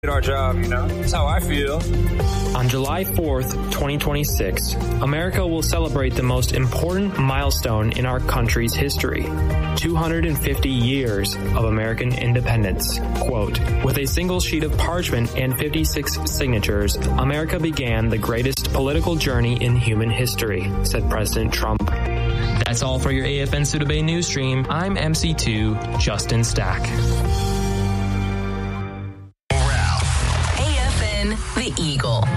our job, That's how I feel. On July 4th, 2026, America will celebrate the most important milestone in our country's history. 250 years of American independence. Quote, with a single sheet of parchment and 56 signatures, America began the greatest political journey in human history, said President Trump. That's all for your AFN Suda Bay news stream. I'm MC2 Justin Stack. The Eagle.